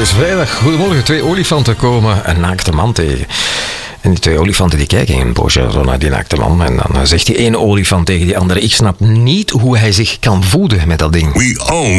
is vrijdag. Goedemorgen, 2 olifanten komen een naakte man tegen. En die 2 olifanten die kijken een poosje zo naar die naakte man. En dan zegt die ene olifant tegen die andere: ik snap niet hoe hij zich kan voeden met dat ding. We own